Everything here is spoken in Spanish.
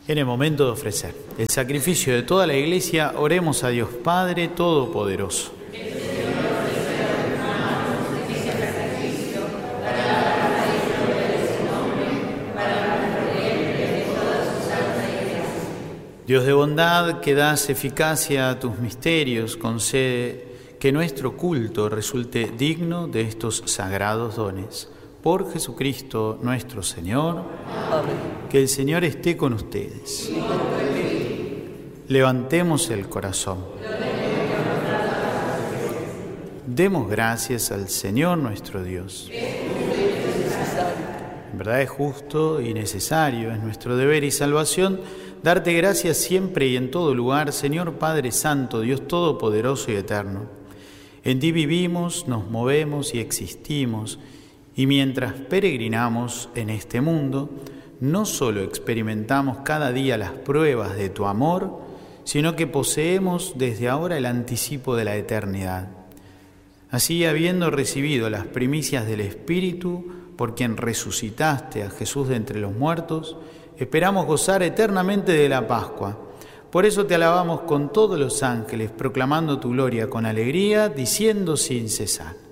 En el momento de ofrecer el sacrificio de toda la Iglesia, oremos a Dios Padre Todopoderoso. Dios de bondad, que das eficacia a tus misterios, concede que nuestro culto resulte digno de estos sagrados dones. Por Jesucristo nuestro Señor. Amén. Que el Señor esté con ustedes. Levantemos el corazón. Demos gracias al Señor nuestro Dios. En verdad es justo y necesario, es nuestro deber y salvación, darte gracias siempre y en todo lugar, Señor Padre Santo, Dios Todopoderoso y Eterno. En ti vivimos, nos movemos y existimos, y mientras peregrinamos en este mundo, no solo experimentamos cada día las pruebas de tu amor, sino que poseemos desde ahora el anticipo de la eternidad. Así, habiendo recibido las primicias del Espíritu, por quien resucitaste a Jesús de entre los muertos, esperamos gozar eternamente de la Pascua. Por eso te alabamos con todos los ángeles, proclamando tu gloria con alegría, diciendo sin cesar: